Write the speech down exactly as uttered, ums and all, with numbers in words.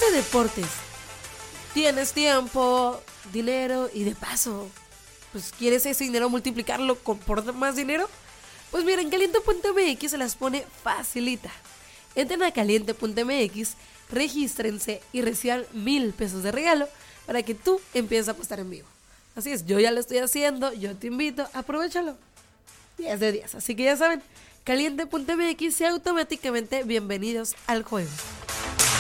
de deportes, tienes tiempo, dinero y de paso, pues quieres ese dinero multiplicarlo con, por más dinero. Pues miren, caliente punto m x se las pone facilita. Entren a caliente punto m x, regístrense y reciban mil pesos de regalo para que tú empieces a apostar en vivo. Así es, yo ya lo estoy haciendo, yo te invito, aprovechalo. diez de diez, así que ya saben, caliente punto m x y automáticamente bienvenidos al juego.